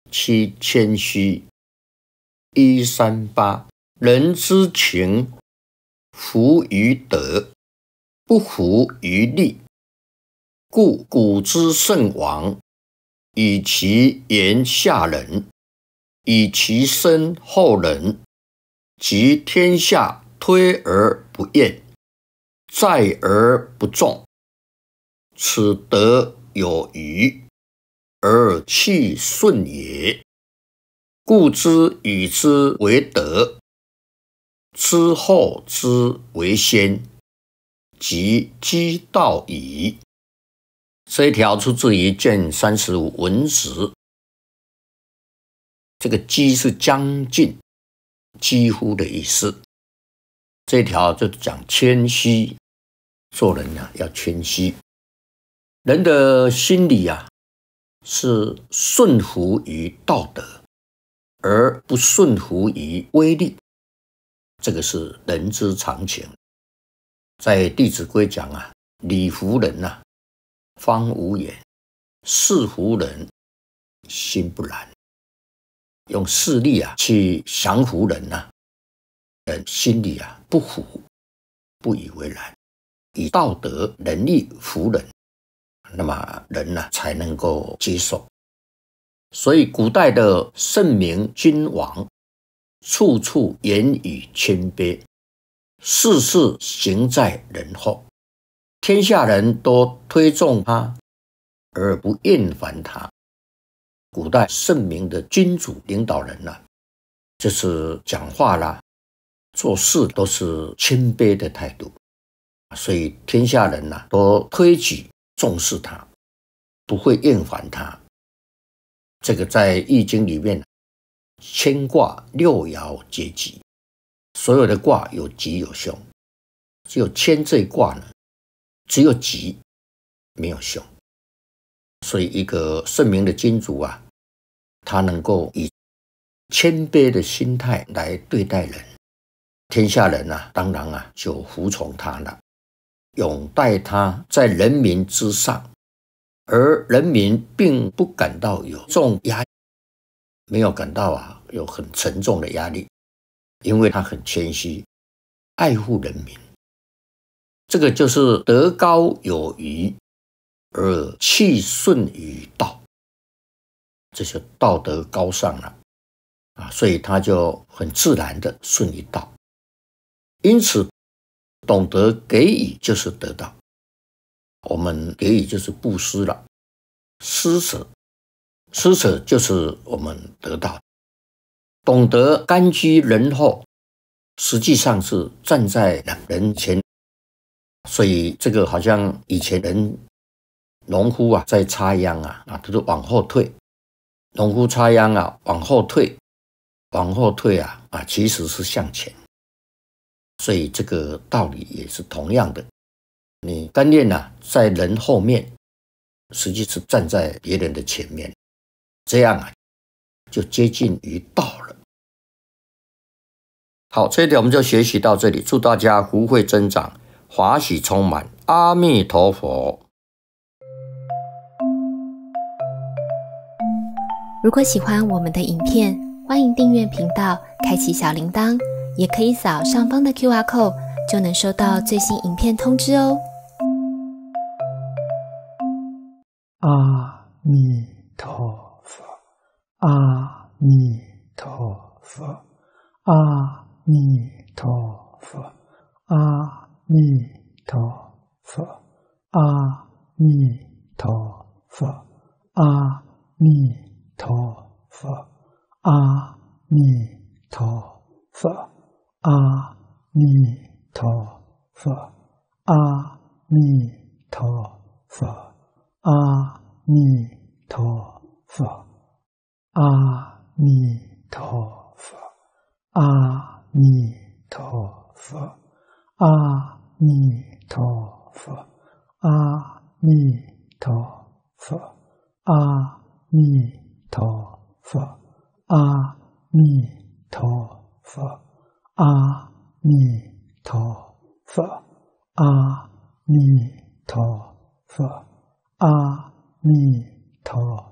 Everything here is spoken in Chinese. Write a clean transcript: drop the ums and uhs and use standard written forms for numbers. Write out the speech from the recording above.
其谦虚。138人之情，服于德，不服于利。故古之圣王，以其言下人，以其身后人，及天下推而不厌，在而不重。此德有余，而气顺也。故之与之为德，之后之为先，即积道矣。这一条出自于卷35文史。这个积是将近、几乎的意思。这一条就讲谦虚，做人要谦虚。人的心理是顺服于道德，而不顺服于威力，这个是人之常情。在《弟子规》讲礼服人方无言，事服人心不然。用势力去降服人人心里不服，不以为然，以道德能力服人，那么人才能够接受。所以古代的圣明君王，处处言语谦卑，事事行在人后，天下人都推崇他，而不厌烦他。古代圣明的君主领导人就是讲话啦、做事都是谦卑的态度，所以天下人都推举重视他，不会厌烦他。这个在易经里面，乾卦6爻皆吉，所有的卦有吉有凶，只有谦这一卦只有吉没有凶。所以一个圣明的君主他能够以谦卑的心态来对待人，天下人当然就服从他了，拥戴他在人民之上，而人民并不感到有重压力，没有感到有很沉重的压力，因为他很谦虚，爱护人民。这个就是德高有余，而气顺于道，这就道德高尚了所以他就很自然的顺于道。因此懂得给予就是得到，我们给予就是布施了，施舍就是我们得到。懂得甘居人后，实际上是站在人前。所以这个好像以前农夫在插秧他就往后退，农夫插秧往后退其实是向前。所以这个道理也是同样的，你甘愿在人后面，实际是站在别人的前面，这样就接近于道了。好，这一点我们就学习到这里，祝大家福慧增长，华喜充满，阿弥陀佛。 如果喜欢我们的影片，欢迎订阅频道，开启小铃铛，也可以扫上方的 QR code， 就能收到最新影片通知哦。 阿弥陀佛，阿弥陀佛，阿弥陀佛，阿弥陀佛，阿弥陀佛，阿弥陀佛，阿弥陀佛，阿弥陀佛，阿弥陀佛，阿弥陀佛，阿弥陀佛，阿弥陀佛，阿弥陀佛，阿弥陀佛，阿弥陀佛，阿弥陀佛，阿弥陀佛，阿弥陀佛，阿弥陀